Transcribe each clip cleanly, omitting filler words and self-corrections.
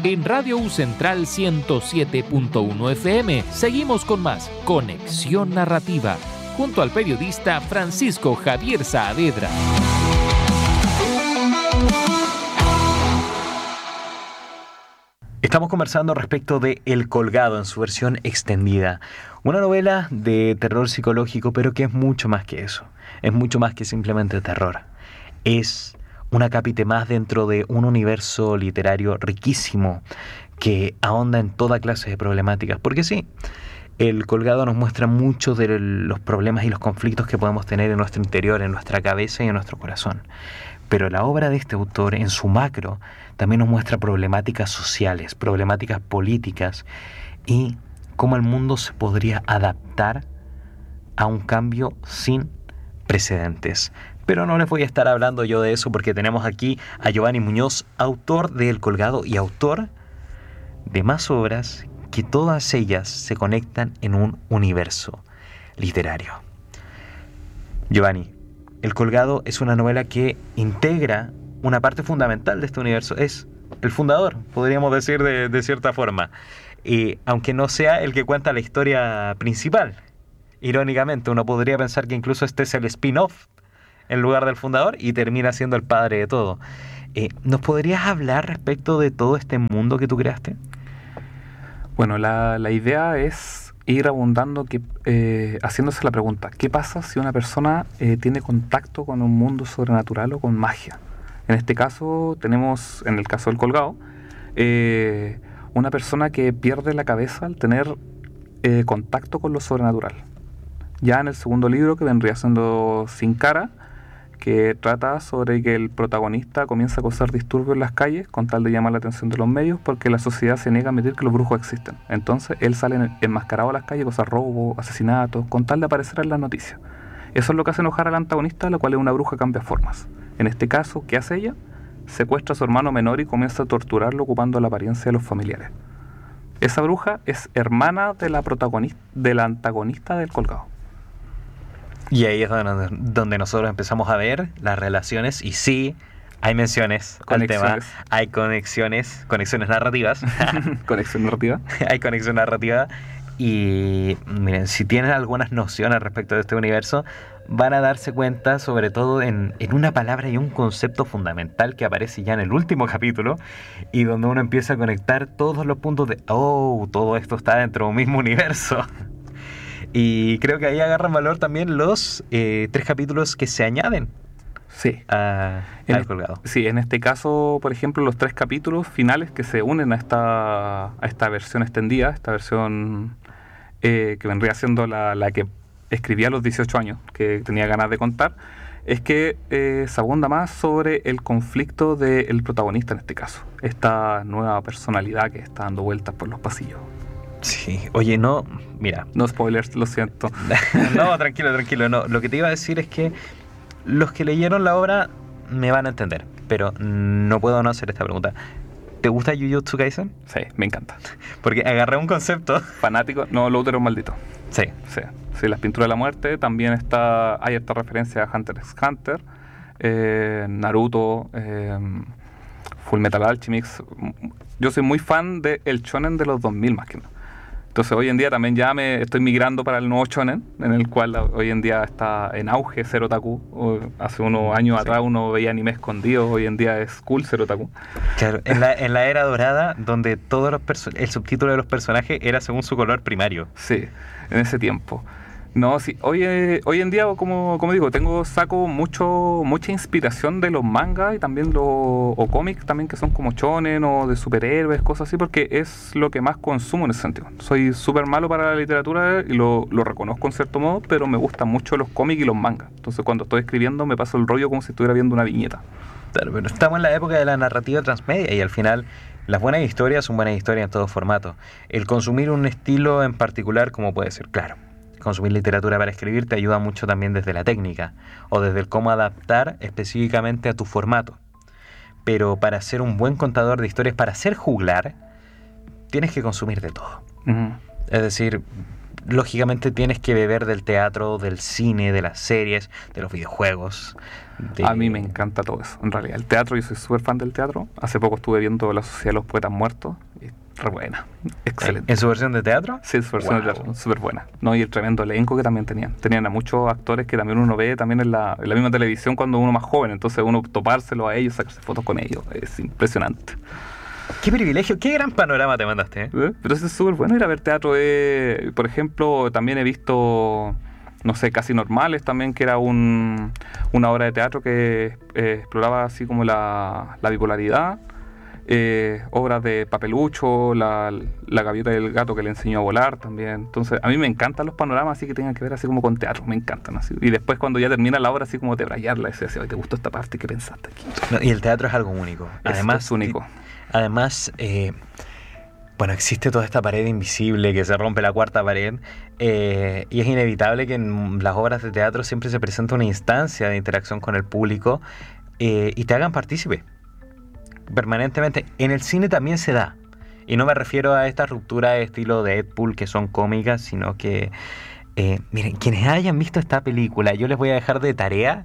en Radio U Central 107.1 FM. Seguimos con más Conexión Narrativa, junto al periodista Francisco Javier Saavedra. Estamos conversando respecto de El Colgado en su versión extendida. Una novela de terror psicológico, pero que es mucho más que eso. Es mucho más que simplemente terror. Es un acápite más dentro de un universo literario riquísimo que ahonda en toda clase de problemáticas. Porque sí, El Colgado nos muestra muchos de los problemas y los conflictos que podemos tener en nuestro interior, en nuestra cabeza y en nuestro corazón. Pero la obra de este autor, en su macro, también nos muestra problemáticas sociales, problemáticas políticas y cómo el mundo se podría adaptar a un cambio sin precedentes. Pero no les voy a estar hablando yo de eso porque tenemos aquí a Giovanni Muñoz, autor de El Colgado y autor de más obras que todas ellas se conectan en un universo literario. Giovanni, El Colgado es una novela que integra una parte fundamental de este universo. Es el fundador, podríamos decir de cierta forma. Aunque no sea el que cuenta la historia principal. Irónicamente, uno podría pensar que incluso este es el spin-off en lugar del fundador y termina siendo el padre de todo. ¿Nos podrías hablar respecto de todo este mundo que tú creaste? Bueno, la idea es ir abundando, haciéndose la pregunta: ¿qué pasa si una persona tiene contacto con un mundo sobrenatural o con magia? En este caso tenemos, en el caso del Colgado, una persona que pierde la cabeza al tener contacto con lo sobrenatural. Ya en el segundo libro, que vendría siendo Sin Cara, que trata sobre que el protagonista comienza a causar disturbios en las calles con tal de llamar la atención de los medios, porque la sociedad se niega a admitir que los brujos existen. Entonces él sale enmascarado a las calles, causa robos, asesinatos, con tal de aparecer en las noticias. Eso es lo que hace enojar al antagonista, la cual es una bruja que cambia formas. En este caso, ¿qué hace ella? Secuestra a su hermano menor y comienza a torturarlo ocupando la apariencia de los familiares. Esa bruja es hermana de la antagonista del Colgado. Y ahí es donde nosotros empezamos a ver las relaciones, y sí, hay menciones al tema, hay conexiones narrativas. Conexión narrativa. Hay conexión narrativa. Y miren, si tienen algunas nociones respecto de este universo, van a darse cuenta sobre todo en una palabra y un concepto fundamental que aparece ya en el último capítulo, y donde uno empieza a conectar todos los puntos de todo esto está dentro de un mismo universo. Y creo que ahí agarran valor también los 3 capítulos que se añaden. Sí. Al Colgado. Sí, en este caso, por ejemplo, los 3 capítulos finales que se unen a esta versión extendida, esta versión que vendría siendo la que escribí a los 18 años, que tenía ganas de contar, es que se abunda más sobre el conflicto del protagonista en este caso, esta nueva personalidad que está dando vueltas por los pasillos. Sí, oye, no, mira. No spoilers, lo siento. No, tranquilo, no. Lo que te iba a decir es que los que leyeron la obra me van a entender, pero no puedo no hacer esta pregunta. ¿Te gusta Jujutsu Kaisen? Sí, me encanta. Porque agarré un concepto. Fanático, no, lo útero maldito. Sí, las pinturas de la muerte. También hay esta referencia a Hunter x Hunter, Naruto, Full Metal Alchemist. Yo soy muy fan del shonen de los 2000 más que nada. Entonces hoy en día también ya me estoy migrando para el nuevo shonen, en el cual hoy en día está en auge ser otaku. Hace unos años atrás uno veía anime escondido, hoy en día es cool ser otaku. Claro, en la era dorada, donde todos el subtítulo de los personajes era según su color primario. Sí, en ese tiempo. No, sí, hoy en día, como digo, saco mucha inspiración de los mangas y también o cómics también que son como shonen o de superhéroes, cosas así, porque es lo que más consumo en ese sentido. Soy súper malo para la literatura y lo reconozco en cierto modo, pero me gustan mucho los cómics y los mangas. Entonces cuando estoy escribiendo me paso el rollo como si estuviera viendo una viñeta. Claro, pero estamos en la época de la narrativa transmedia y al final las buenas historias son buenas historias en todo formato. El consumir un estilo en particular, como puede ser, claro, consumir literatura para escribir te ayuda mucho también desde la técnica o desde el cómo adaptar específicamente a tu formato. Pero para ser un buen contador de historias, para ser juglar, tienes que consumir de todo. Uh-huh. Es decir, lógicamente tienes que beber del teatro, del cine, de las series, de los videojuegos. A mí me encanta todo eso, en realidad. El teatro, yo soy súper fan del teatro. Hace poco estuve viendo La Sociedad de los Poetas Muertos. Y re buena, excelente. ¿En su versión de teatro? Sí, su versión de teatro, súper buena. No, y el tremendo elenco que también tenían. Tenían a muchos actores que también uno ve también en la misma televisión cuando uno más joven. Entonces uno topárselo a ellos, sacarse fotos con ellos, es impresionante. Qué privilegio, qué gran panorama te mandaste, ¿eh? Pero eso es súper bueno ir a ver teatro. Por ejemplo, también he visto, no sé, Casi Normales también, que era una obra de teatro que exploraba así como la bipolaridad. Obras de Papelucho, la gaviota y el gato que le enseñó a volar también. Entonces, a mí me encantan los panoramas así que tengan que ver así como con teatro, me encantan así. Y después cuando ya termina la obra así como debrayarla y decir, ¿te gustó esta parte? ¿Qué pensaste aquí? No, y el teatro es algo único. Además, es único. Además, bueno, existe toda esta pared invisible que se rompe la cuarta pared, y es inevitable que en las obras de teatro siempre se presente una instancia de interacción con el público, y te hagan partícipe permanentemente. En el cine también se da, y no me refiero a esta ruptura de estilo de Deadpool que son cómicas, sino que, miren, quienes hayan visto esta película, yo les voy a dejar de tarea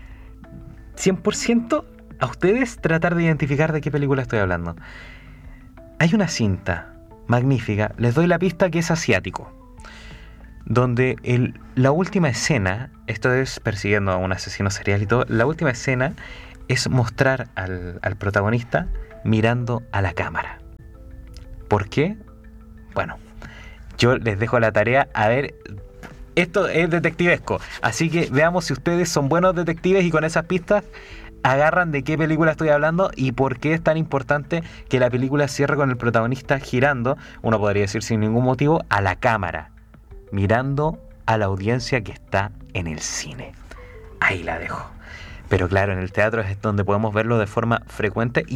100% a ustedes tratar de identificar de qué película estoy hablando. Hay una cinta magnífica, les doy la pista, que es asiático, donde la última escena, esto es persiguiendo a un asesino serial y todo, la última escena es mostrar al protagonista mirando a la cámara. ¿Por qué? Bueno, yo les dejo la tarea, a ver, esto es detectivesco, así que veamos si ustedes son buenos detectives y con esas pistas agarran de qué película estoy hablando y por qué es tan importante que la película cierre con el protagonista girando, uno podría decir sin ningún motivo, a la cámara, mirando a la audiencia que está en el cine. Ahí la dejo. Pero claro, en el teatro es donde podemos verlo de forma frecuente